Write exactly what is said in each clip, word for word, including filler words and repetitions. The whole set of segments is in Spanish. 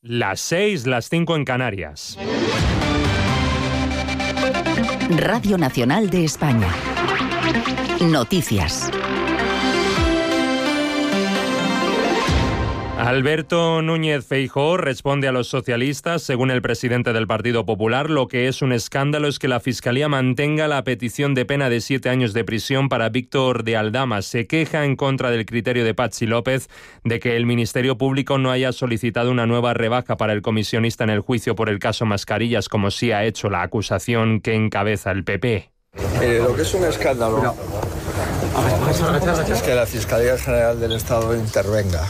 las seis, las cinco en Canarias. Radio Nacional de España. Noticias. Alberto Núñez Feijóo responde a los socialistas. Según el presidente del Partido Popular, lo que es un escándalo es que la Fiscalía mantenga la petición de pena de siete años de prisión para Víctor de Aldama. Se queja en contra del criterio de Patxi López de que el Ministerio Público no haya solicitado una nueva rebaja para el comisionista en el juicio por el caso Mascarillas, como sí ha hecho la acusación que encabeza el P P. Eh, lo que es un escándalo es que la Fiscalía General del Estado intervenga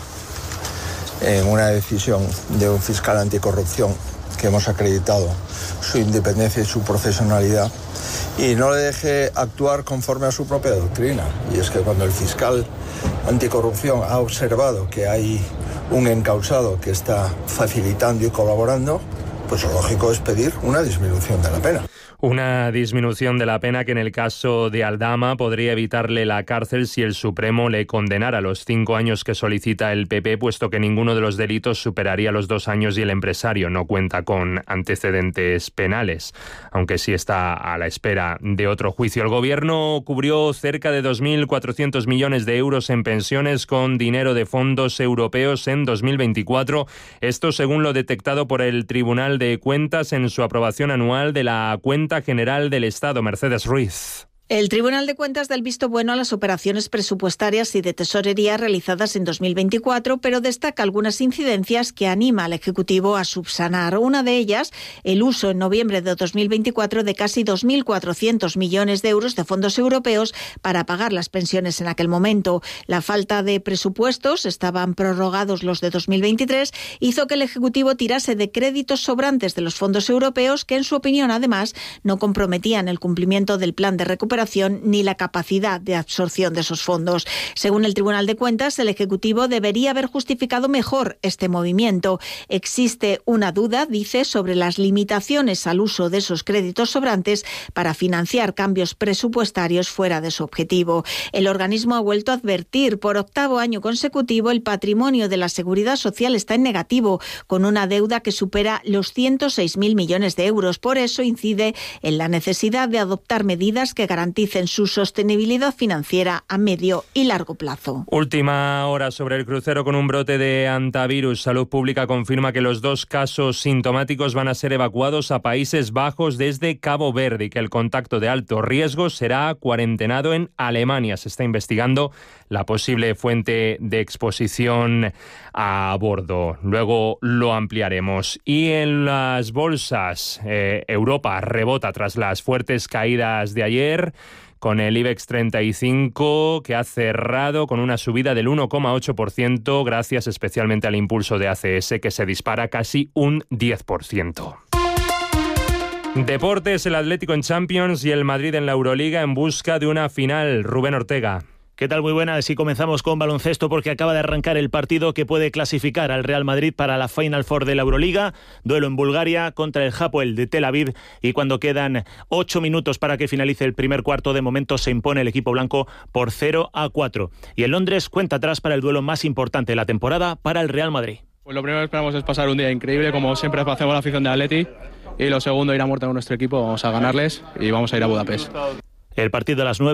en una decisión de un fiscal anticorrupción que hemos acreditado su independencia y su profesionalidad y no le deje actuar conforme a su propia doctrina. Y es que cuando el fiscal anticorrupción ha observado que hay un encausado que está facilitando y colaborando, pues lo lógico es pedir una disminución de la pena. Una disminución de la pena que en el caso de Aldama podría evitarle la cárcel si el Supremo le condenara los cinco años que solicita el P P, puesto que ninguno de los delitos superaría los dos años y el empresario no cuenta con antecedentes penales, aunque sí está a la espera de otro juicio. El Gobierno cubrió cerca de dos mil cuatrocientos millones de euros en pensiones con dinero de fondos europeos en dos mil veinticuatro. Esto según lo detectado por el Tribunal de Cuentas en su aprobación anual de la cuenta General del Estado. Mercedes Ruiz. El Tribunal de Cuentas da el visto bueno a las operaciones presupuestarias y de tesorería realizadas en dos mil veinticuatro, pero destaca algunas incidencias que anima al Ejecutivo a subsanar. Una de ellas, el uso en noviembre de dos mil veinticuatro de casi dos mil cuatrocientos millones de euros de fondos europeos para pagar las pensiones en aquel momento. La falta de presupuestos, estaban prorrogados los de dos mil veintitrés, hizo que el Ejecutivo tirase de créditos sobrantes de los fondos europeos que, en su opinión, además, no comprometían el cumplimiento del plan de recuperación ni la capacidad de absorción de esos fondos. Según el Tribunal de Cuentas, el Ejecutivo debería haber justificado mejor este movimiento. Existe una duda, dice, sobre las limitaciones al uso de esos créditos sobrantes para financiar cambios presupuestarios fuera de su objetivo. El organismo ha vuelto a advertir: por octavo año consecutivo, el patrimonio de la Seguridad Social está en negativo, con una deuda que supera los ciento seis mil millones de euros. Por eso incide en la necesidad de adoptar medidas que garanticen garanticen su sostenibilidad financiera a medio y largo plazo. Última hora sobre el crucero con un brote de hantavirus. Salud Pública confirma que los dos casos sintomáticos van a ser evacuados a Países Bajos desde Cabo Verde y que el contacto de alto riesgo será cuarentenado en Alemania. Se está investigando la posible fuente de exposición a bordo. Luego lo ampliaremos. Y en las bolsas, eh, Europa rebota tras las fuertes caídas de ayer, con el IBEX treinta y cinco que ha cerrado con una subida del uno coma ocho por ciento, gracias especialmente al impulso de A C S, que se dispara casi un diez por ciento. Deportes, el Atlético en Champions y el Madrid en la Euroliga en busca de una final. Rubén Ortega. ¿Qué tal? Muy buenas. Y comenzamos con baloncesto porque acaba de arrancar el partido que puede clasificar al Real Madrid para la Final Four de la Euroliga. Duelo en Bulgaria contra el Hapoel de Tel Aviv, y cuando quedan ocho minutos para que finalice el primer cuarto, de momento se impone el equipo blanco por cero a cuatro. Y en Londres, cuenta atrás para el duelo más importante de la temporada para el Real Madrid. Pues lo primero que esperamos es pasar un día increíble, como siempre hacemos la afición de Atleti. Y lo segundo, ir a muerte con nuestro equipo. Vamos a ganarles y vamos a ir a Budapest. El partido a las nueve.